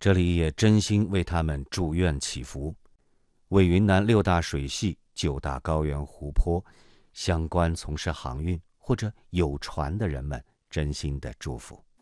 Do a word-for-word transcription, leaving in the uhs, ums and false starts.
这里也真心为他们祝愿祈福，为云南六大水系、九大高原湖泊相关从事航运或者有船的人们真心的祝福。